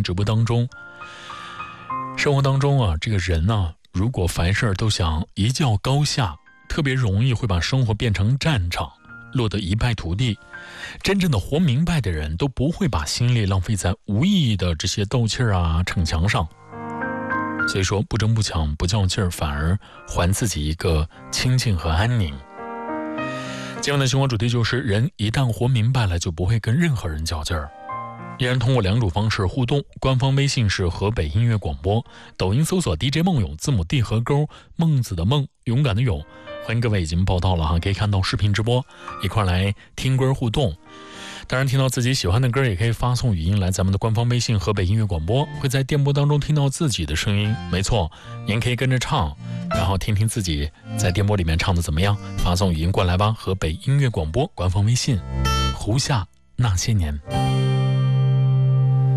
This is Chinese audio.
直播当中。生活当中啊，这个人呢，如果凡事都想一较高下，特别容易会把生活变成战场，落得一败涂地。真正的活明白的人都不会把心力浪费在无意义的这些斗气啊、逞强上。所以说，不争不抢不较劲儿，反而还自己一个清静和安宁。今晚的生活主题就是：人一旦活明白了，就不会跟任何人较劲儿。依然通过2种方式互动，官方微信是河北音乐广播，抖音搜索 DJ 梦勇，字母 D 和勾，孟子的孟，勇敢的勇。欢迎各位已经报到了哈，可以看到视频直播，一块来听歌互动。当然听到自己喜欢的歌，也可以发送语音来咱们的官方微信河北音乐广播，会在电波当中听到自己的声音。没错，您可以跟着唱，然后听听自己在电波里面唱的怎么样，发送语音过来吧。河北音乐广播官方微信，胡夏那些年。